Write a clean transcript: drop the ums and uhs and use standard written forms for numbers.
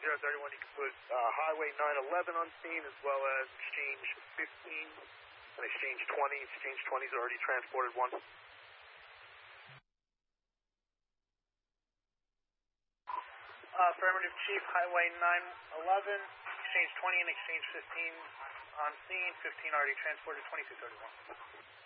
031, you can put Highway 911 on scene as well as Exchange 15 and Exchange 20. Exchange 20 is already transported one. Affirmative, Chief, Highway 911, Exchange 20 and Exchange 15 on scene, 15 already transported, 2231.